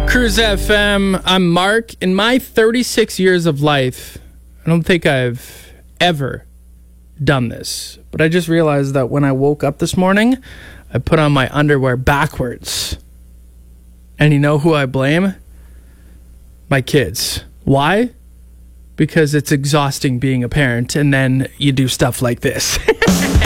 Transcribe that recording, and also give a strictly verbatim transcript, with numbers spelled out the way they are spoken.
Cruise F M, I'm Mark. In my thirty-six years of life, I don't think I've ever done this. But I just realized that when I woke up this morning, I put on my underwear backwards. And you know who I blame? My kids. Why? Because it's exhausting being a parent, and then you do stuff like this.